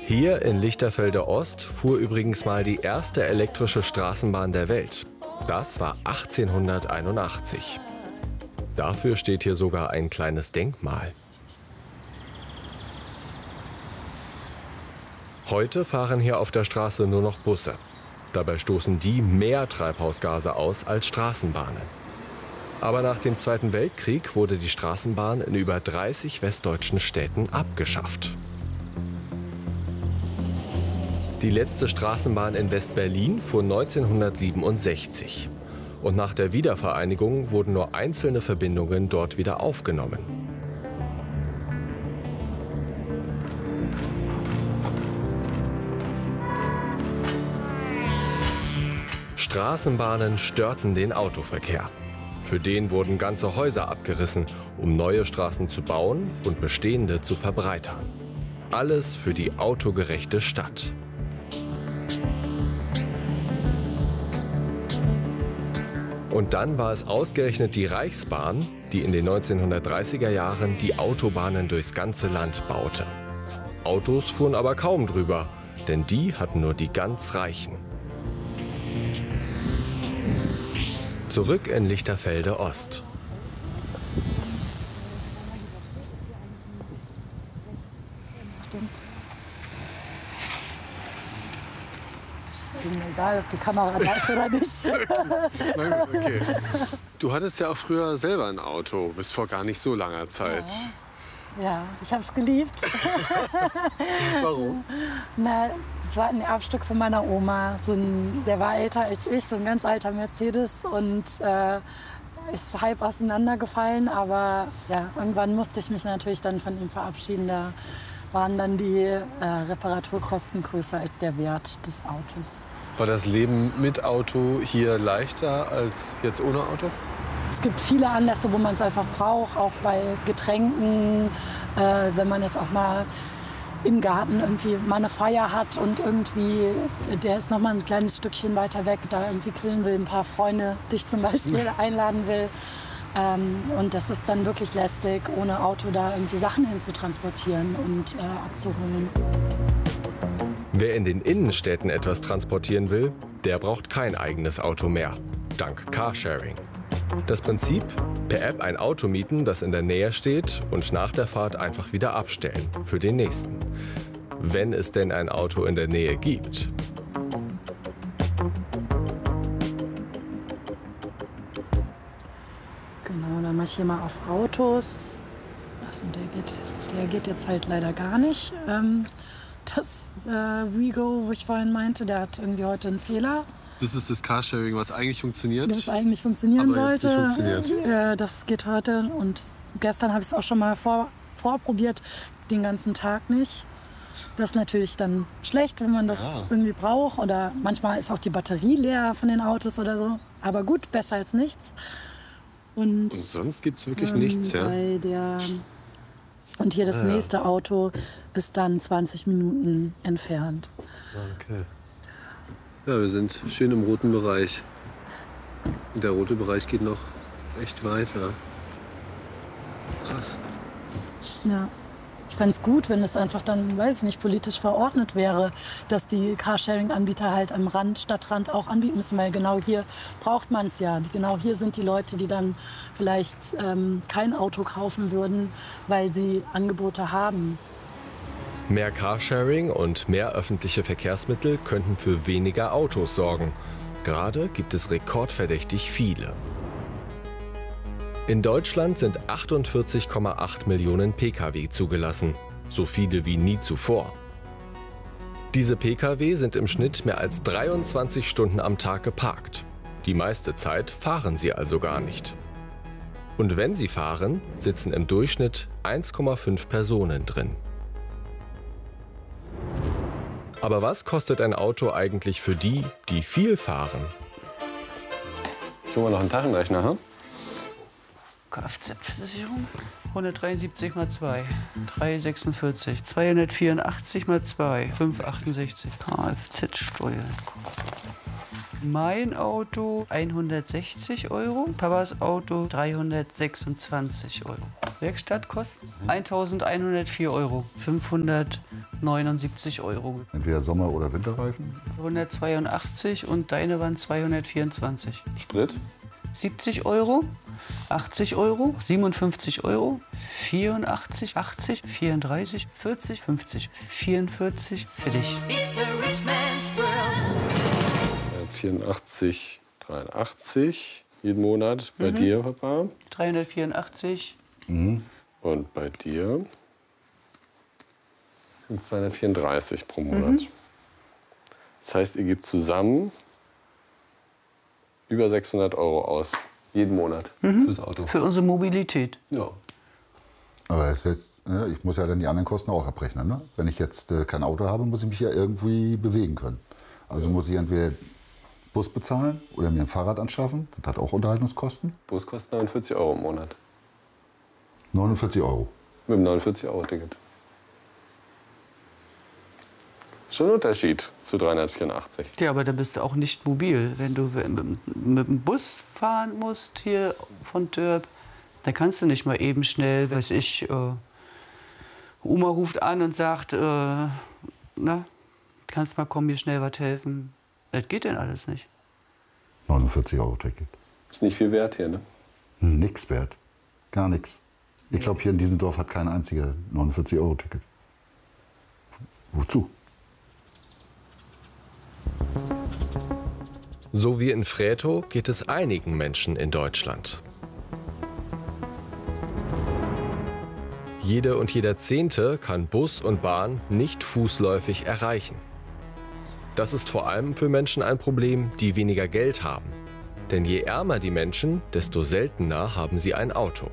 Hier in Lichterfelde Ost fuhr übrigens mal die erste elektrische Straßenbahn der Welt. Das war 1881. Dafür steht hier sogar ein kleines Denkmal. Heute fahren hier auf der Straße nur noch Busse. Dabei stoßen die mehr Treibhausgase aus als Straßenbahnen. Aber nach dem Zweiten Weltkrieg wurde die Straßenbahn in über 30 westdeutschen Städten abgeschafft. Die letzte Straßenbahn in West-Berlin fuhr 1967. Und nach der Wiedervereinigung wurden nur einzelne Verbindungen dort wieder aufgenommen. Straßenbahnen störten den Autoverkehr. Für den wurden ganze Häuser abgerissen, um neue Straßen zu bauen und bestehende zu verbreitern. Alles für die autogerechte Stadt. Und dann war es ausgerechnet die Reichsbahn, die in den 1930er Jahren die Autobahnen durchs ganze Land baute. Autos fuhren aber kaum drüber, denn die hatten nur die ganz Reichen. Zurück in Lichterfelde Ost. Egal, ob die Kamera da ist oder nicht. Okay. Du hattest ja auch früher selber ein Auto, bis vor gar nicht so langer Zeit. Ja, ich habe es geliebt. Warum? Na, das war ein Erbstück von meiner Oma. Der war älter als ich, so ein ganz alter Mercedes. Und ist halb auseinandergefallen. Aber ja, irgendwann musste ich mich natürlich dann von ihm verabschieden. Da waren dann die Reparaturkosten größer als der Wert des Autos. War das Leben mit Auto hier leichter als jetzt ohne Auto? Es gibt viele Anlässe, wo man es einfach braucht, auch bei Getränken, wenn man jetzt auch mal im Garten irgendwie mal eine Feier hat und irgendwie, der ist noch mal ein kleines Stückchen weiter weg, da irgendwie grillen will, ein paar Freunde dich zum Beispiel einladen will. Und das ist dann wirklich lästig, ohne Auto da irgendwie Sachen hinzutransportieren und abzuholen. Wer in den Innenstädten etwas transportieren will, der braucht kein eigenes Auto mehr, dank Carsharing. Das Prinzip: per App ein Auto mieten, das in der Nähe steht, und nach der Fahrt einfach wieder abstellen für den nächsten. Wenn es denn ein Auto in der Nähe gibt. Genau, dann mache ich hier mal auf Autos. Achso, der geht jetzt halt leider gar nicht. Das Wigo, wo ich vorhin meinte, der hat irgendwie heute einen Fehler. Das ist das Carsharing, was eigentlich funktioniert? Das eigentlich funktionieren aber jetzt sollte. nicht funktioniert. Das geht heute und gestern habe ich es auch schon mal vorprobiert, den ganzen Tag nicht. Das ist natürlich dann schlecht, wenn man das irgendwie braucht. Oder manchmal ist auch die Batterie leer von den Autos oder so. Aber gut, besser als nichts. Und sonst gibt es wirklich nichts, ja? Und hier das nächste Auto ist dann 20 Minuten entfernt. Okay. Ja, wir sind schön im roten Bereich. Und der rote Bereich geht noch echt weiter. Krass. Ja. Ich fände es gut, wenn es einfach dann, weiß ich nicht, politisch verordnet wäre, dass die Carsharing-Anbieter halt am Stadtrand auch anbieten müssen, weil genau hier braucht man es ja. Genau hier sind die Leute, die dann vielleicht kein Auto kaufen würden, weil sie Angebote haben. Mehr Carsharing und mehr öffentliche Verkehrsmittel könnten für weniger Autos sorgen. Gerade gibt es rekordverdächtig viele. In Deutschland sind 48,8 Millionen Pkw zugelassen, so viele wie nie zuvor. Diese Pkw sind im Schnitt mehr als 23 Stunden am Tag geparkt. Die meiste Zeit fahren sie also gar nicht. Und wenn sie fahren, sitzen im Durchschnitt 1,5 Personen drin. Aber was kostet ein Auto eigentlich für die, die viel fahren? Gucken wir noch einen Taschenrechner, hm? Kfz-Versicherung 173 mal 2, 346, 284 mal 2, 568. Kfz-Steuer. Mein Auto 160 €, Papas Auto 326 €. Werkstattkosten 1.104 €, 579 €. Entweder Sommer- oder Winterreifen. 182 und deine waren 224. Sprit? 70 €, 80 €, 57 €, 84, 80, 34, 40, 50, 44 für dich. 84, 83 jeden Monat. Bei dir, Papa? 384. Und bei dir sind 234 pro Monat. Das heißt, ihr gebt zusammen über 600 € aus. Jeden Monat fürs Auto. Für unsere Mobilität. Ja. Aber das ist jetzt, ich muss ja dann die anderen Kosten auch abrechnen. Ne? Wenn ich jetzt kein Auto habe, muss ich mich ja irgendwie bewegen können. Also muss ich entweder Bus bezahlen oder mir ein Fahrrad anschaffen. Das hat auch Unterhaltungskosten. Bus kostet 49 € im Monat. 49 €. Mit dem 49-Euro-Ticket. Schon ein Unterschied zu 384. Ja, aber dann bist du auch nicht mobil. Wenn du mit dem Bus fahren musst hier von Dörp, dann kannst du nicht mal eben schnell, weiß ich, Oma ruft an und sagt, na, kannst mal kommen, mir schnell was helfen. Das geht denn alles nicht. 49 € Ticket. Ist nicht viel wert hier, ne? Nix wert. Gar nichts. Ich glaube, hier in diesem Dorf hat kein einziger 49 € Ticket. Wozu? So wie in Frätow geht es einigen Menschen in Deutschland. Jede und jeder Zehnte kann Bus und Bahn nicht fußläufig erreichen. Das ist vor allem für Menschen ein Problem, die weniger Geld haben. Denn je ärmer die Menschen, desto seltener haben sie ein Auto.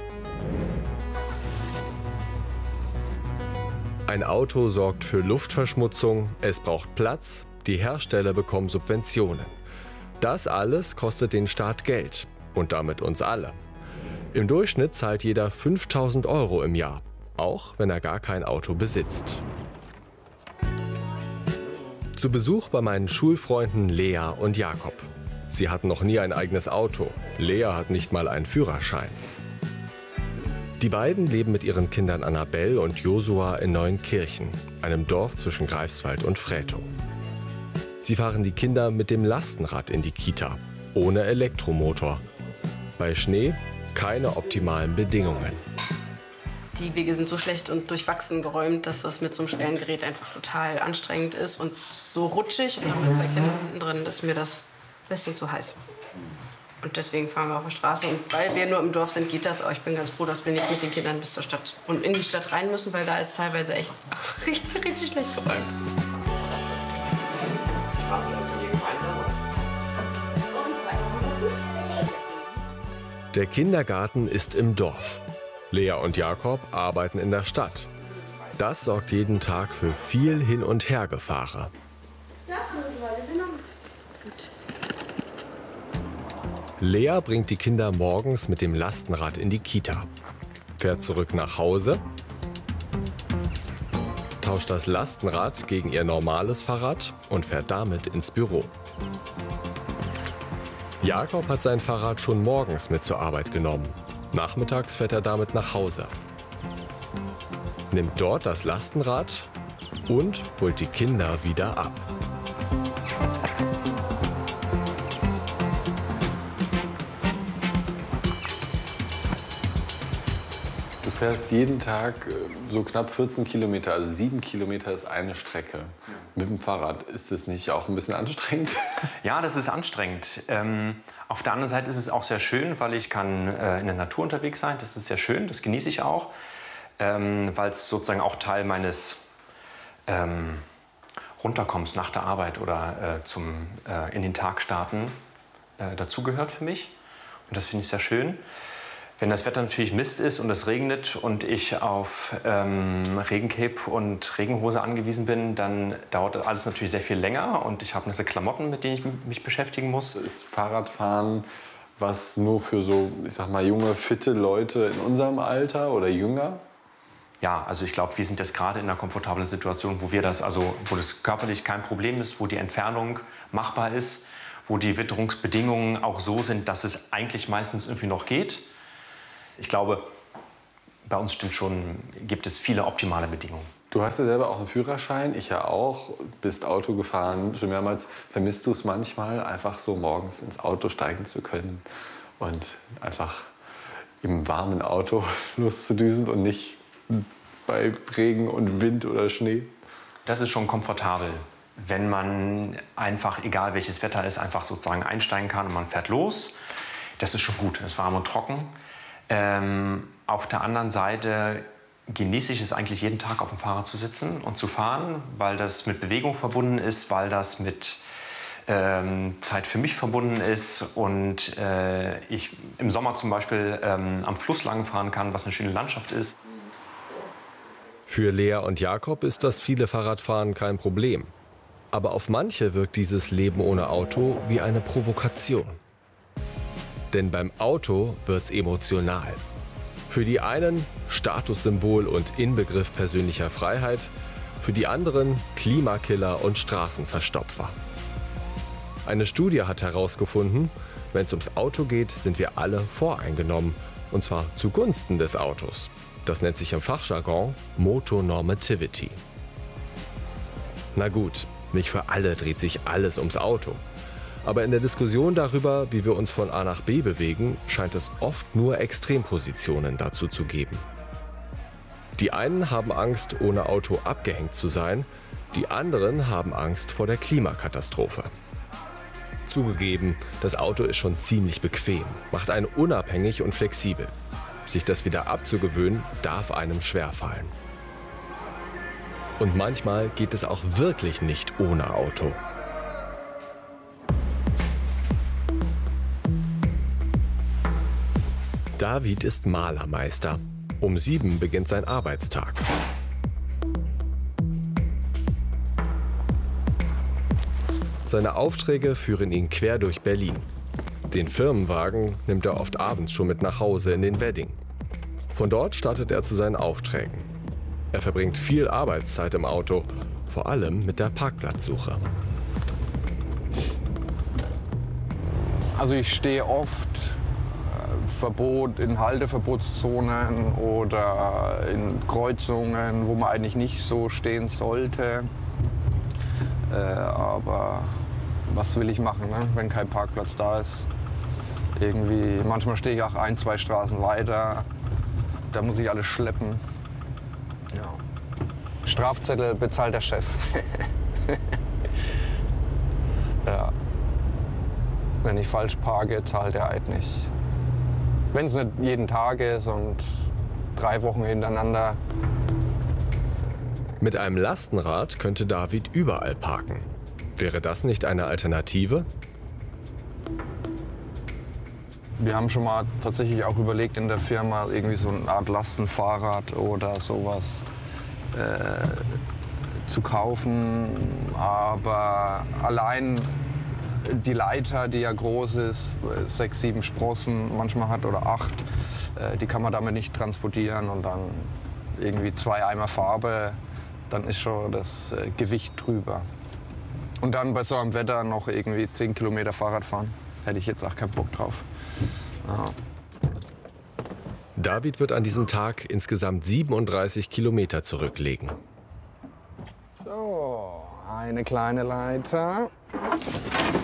Ein Auto sorgt für Luftverschmutzung, es braucht Platz, die Hersteller bekommen Subventionen. Das alles kostet den Staat Geld und damit uns alle. Im Durchschnitt zahlt jeder 5.000 € im Jahr, auch wenn er gar kein Auto besitzt. Zu Besuch bei meinen Schulfreunden Lea und Jakob. Sie hatten noch nie ein eigenes Auto. Lea hat nicht mal einen Führerschein. Die beiden leben mit ihren Kindern Annabelle und Josua in Neuenkirchen, einem Dorf zwischen Greifswald und Frätow. Sie fahren die Kinder mit dem Lastenrad in die Kita, ohne Elektromotor. Bei Schnee keine optimalen Bedingungen. Die Wege sind so schlecht und durchwachsen geräumt, dass das mit so einem schweren Gerät einfach total anstrengend ist und so rutschig. Und dann mit 2 Kindern hinten drin ist mir das ein bisschen zu heiß. Und deswegen fahren wir auf der Straße. Und weil wir nur im Dorf sind, geht das. Aber ich bin ganz froh, dass wir nicht mit den Kindern bis zur Stadt und in die Stadt rein müssen, weil da ist teilweise echt richtig schlecht geräumt. Der Kindergarten ist im Dorf. Lea und Jakob arbeiten in der Stadt. Das sorgt jeden Tag für viel Hin- und Hergefahre. Lea bringt die Kinder morgens mit dem Lastenrad in die Kita, fährt zurück nach Hause, tauscht das Lastenrad gegen ihr normales Fahrrad und fährt damit ins Büro. Jakob hat sein Fahrrad schon morgens mit zur Arbeit genommen. Nachmittags fährt er damit nach Hause, nimmt dort das Lastenrad und holt die Kinder wieder ab. Du fährst jeden Tag so knapp 14 Kilometer, also 7 Kilometer ist eine Strecke. Mit dem Fahrrad, ist das nicht auch ein bisschen anstrengend? Ja, das ist anstrengend. Auf der anderen Seite ist es auch sehr schön, weil ich kann in der Natur unterwegs sein. Das ist sehr schön, das genieße ich auch, weil es sozusagen auch Teil meines Runterkommens nach der Arbeit oder in den Tag starten dazugehört für mich. Und das finde ich sehr schön. Wenn das Wetter natürlich Mist ist und es regnet und ich auf Regencape und Regenhose angewiesen bin, dann dauert das alles natürlich sehr viel länger und ich habe nasse Klamotten, mit denen ich mich beschäftigen muss. Ist Fahrradfahren was nur für so, ich sag mal, junge, fitte Leute in unserem Alter oder jünger? Ja, also ich glaube, wir sind jetzt gerade in einer komfortablen Situation, wo wo das körperlich kein Problem ist, wo die Entfernung machbar ist, wo die Witterungsbedingungen auch so sind, dass es eigentlich meistens irgendwie noch geht. Ich glaube, bei uns stimmt schon, gibt es viele optimale Bedingungen. Du hast ja selber auch einen Führerschein, ich ja auch. Bist Auto gefahren, schon mehrmals. Vermisst du es manchmal, einfach so morgens ins Auto steigen zu können und einfach im warmen Auto loszudüsen und nicht bei Regen und Wind oder Schnee? Das ist schon komfortabel, wenn man einfach, egal welches Wetter ist, einfach sozusagen einsteigen kann und man fährt los. Das ist schon gut, es ist warm und trocken. Auf der anderen Seite genieße ich es eigentlich jeden Tag auf dem Fahrrad zu sitzen und zu fahren, weil das mit Bewegung verbunden ist, weil das mit Zeit für mich verbunden ist und ich im Sommer zum Beispiel am Fluss lang fahren kann, was eine schöne Landschaft ist. Für Lea und Jakob ist das viele Fahrradfahren kein Problem. Aber auf manche wirkt dieses Leben ohne Auto wie eine Provokation. Denn beim Auto wird's emotional. Für die einen Statussymbol und Inbegriff persönlicher Freiheit, für die anderen Klimakiller und Straßenverstopfer. Eine Studie hat herausgefunden, wenn es ums Auto geht, sind wir alle voreingenommen. Und zwar zugunsten des Autos. Das nennt sich im Fachjargon Motonormativity. Na gut, nicht für alle dreht sich alles ums Auto. Aber in der Diskussion darüber, wie wir uns von A nach B bewegen, scheint es oft nur Extrempositionen dazu zu geben. Die einen haben Angst, ohne Auto abgehängt zu sein, die anderen haben Angst vor der Klimakatastrophe. Zugegeben, das Auto ist schon ziemlich bequem, macht einen unabhängig und flexibel. Sich das wieder abzugewöhnen, darf einem schwerfallen. Und manchmal geht es auch wirklich nicht ohne Auto. David ist Malermeister. Um 7 beginnt sein Arbeitstag. Seine Aufträge führen ihn quer durch Berlin. Den Firmenwagen nimmt er oft abends schon mit nach Hause in den Wedding. Von dort startet er zu seinen Aufträgen. Er verbringt viel Arbeitszeit im Auto, vor allem mit der Parkplatzsuche. Also ich stehe oft in Halteverbotszonen oder in Kreuzungen, wo man eigentlich nicht so stehen sollte. Aber was will ich machen, ne? Wenn kein Parkplatz da ist? Irgendwie, manchmal stehe ich auch 1, 2 Straßen weiter. Da muss ich alles schleppen. Ja. Strafzettel bezahlt der Chef. Ja. Wenn ich falsch parke, zahlt der Eid nicht. Wenn es nicht jeden Tag ist und 3 Wochen hintereinander. Mit einem Lastenrad könnte David überall parken. Wäre das nicht eine Alternative? Wir haben schon mal tatsächlich auch überlegt in der Firma, irgendwie so eine Art Lastenfahrrad oder sowas zu kaufen. Aber allein die Leiter, die ja groß ist, 6, 7 Sprossen manchmal hat oder 8, die kann man damit nicht transportieren. Und dann irgendwie 2 Eimer Farbe, dann ist schon das Gewicht drüber. Und dann bei so einem Wetter noch irgendwie 10 Kilometer Fahrrad fahren, hätte ich jetzt auch keinen Bock drauf. Ja. David wird an diesem Tag insgesamt 37 Kilometer zurücklegen. So, eine kleine Leiter.